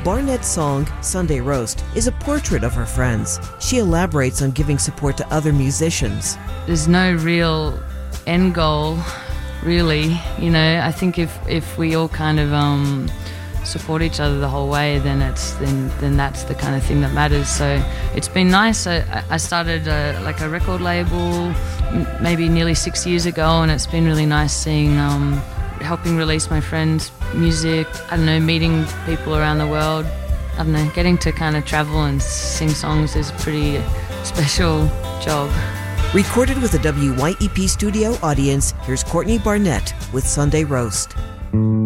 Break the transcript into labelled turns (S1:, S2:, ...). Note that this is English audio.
S1: Barnett's song, Sunday Roast, is a portrait of her friends. She elaborates on giving support to other musicians.
S2: There's no real end goal, really. I think if we all kind of support each other the whole way, then that's the kind of thing that matters. So it's been nice. I started a record label maybe nearly 6 years ago, and it's been really nice seeing helping release my friends' music. Meeting people around the world. Getting to kind of travel and sing songs is a pretty special job.
S1: Recorded with a WYEP studio audience, here's Courtney Barnett with Sunday Roast.